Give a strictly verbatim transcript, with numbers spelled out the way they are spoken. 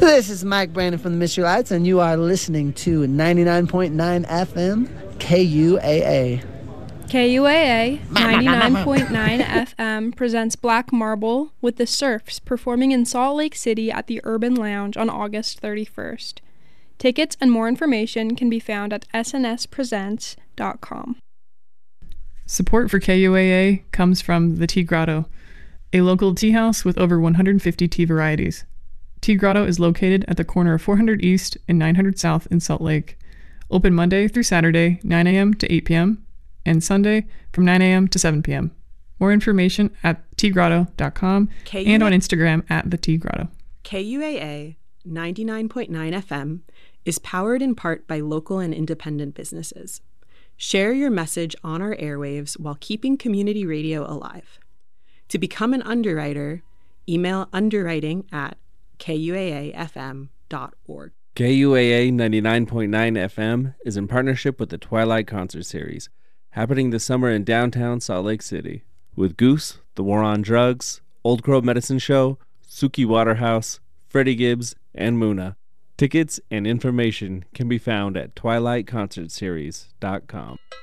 This is Mike Brandon from the Mystery Lights, and you are listening to ninety-nine point nine F M K U A A. K U A A ninety-nine point nine F M presents Black Marble with the Surfs performing in Salt Lake City at the Urban Lounge on August thirty-first. Tickets and more information can be found at s n s presents dot com. Support for K U A A comes from the Tea Grotto, a local tea house with over one hundred fifty tea varieties. Tea Grotto is located at the corner of four hundred East and nine hundred South in Salt Lake. Open Monday through Saturday, nine a.m. to eight p.m., and Sunday from nine a.m. to seven p.m. More information at tea grotto dot com and on Instagram at the Tea Grotto. K U A A ninety-nine point nine F M is powered in part by local and independent businesses. Share your message on our airwaves while keeping community radio alive. To become an underwriter, email underwriting at k u a a f m dot org. K U A A ninety-nine point nine F M is in partnership with the Twilight Concert Series, happening this summer in downtown Salt Lake City, with Goose, The War on Drugs, Old Crow Medicine Show, Suki Waterhouse, Freddie Gibbs, and Muna. Tickets and information can be found at twilight concert series dot com.